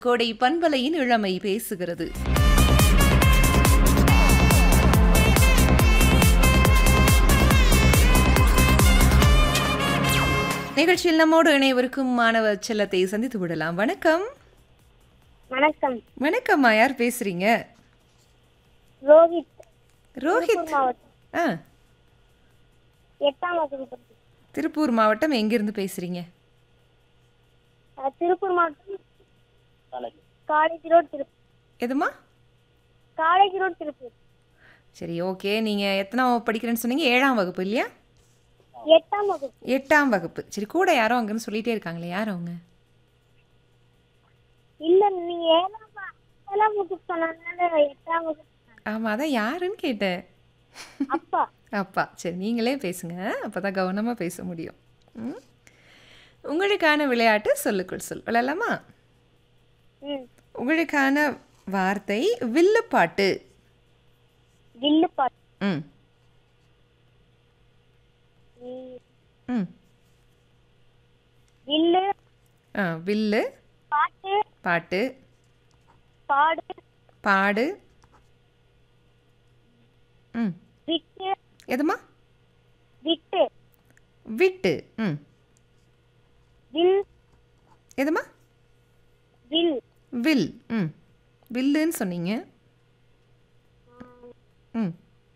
கோடை பண்பலையின் இளமை பேசுகிறது. நிகழ்ச்சியில் நம்மோடு இணையவருக்கும் மாணவ செல்லத்தை சந்தித்து விடலாம். வணக்கம். வணக்கம். வணக்கம்மா, யார் பேசுறீங்க? ரோஹித். ரோஹித். ஆ, 8ஆம் வகுப்பு. திருப்பூர் மாவட்டம். எங்கிருந்து பேசுறீங்க? திருப்பூர் மாவட்டம் காலேஜ் ரோட் திருப்பூர். எதுமா? College road Tiruppur. சரி, ஓகே. நீங்க எத்தனாம் படிக்கிறேன்னு சொன்னீங்க? 7ஆம் வகுப்பு இல்லையா? 8ஆம் வகுப்பு. 8ஆம் வகுப்பு. சரி, கூட யாரோ அங்கன்னு சொல்லிட்டே இருக்காங்களே, யார் அவங்க? இல்ல, நீங்க 7ஆம் வகுப்பு சொன்னதுனால 8ஆம் வகுப்பு. ஆமா, அதான் யாருன்னு கேட்டேன். அப்பா. அப்பா. சரி, நீங்களே பேசுங்க, அப்பதான் கவனமா பேச முடியும். உங்களுக்கான விளையாட்டு சொல்லுக்குள் சொல் விளையாடலாமா? உங்களுக்கான வார்த்தை வில்லுப்பாட்டு. வில்லுப்பாட்டு. ம் ம் வில்லு. வில்லு. பாட்டு. பாட்டு. பாடு. பாடு. ம் விட்டு. எதுமா? விட்டு. விட்டு. ம் வில். எதுமா? வில். வில். ம் வில்லுன்னு சொன்னீங்க. ம்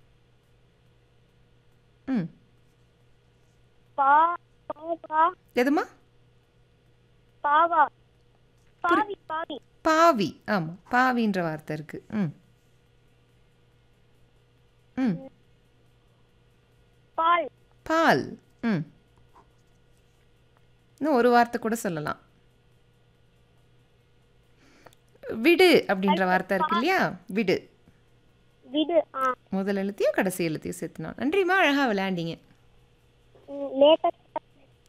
ம் பா. பா. எதுமா? பாவா. பாவி. பாவி. பாவி. ஆமாம், பாவின்ற வார்த்தை இருக்கு. ம் ம் பால். பால். ம் இன்னும் ஒரு வார்த்தை கூட சொல்லலாம். விடு அப்படின்ற வார்த்தை இருக்கு இல்லையா? விடு. விடு. முதல் எழுத்தையும் கடைசி எழுத்தையும் சேர்த்துனா. நன்றிம்மா, அழகாக விளையாண்டீங்க. லேட்டஸ்ட்.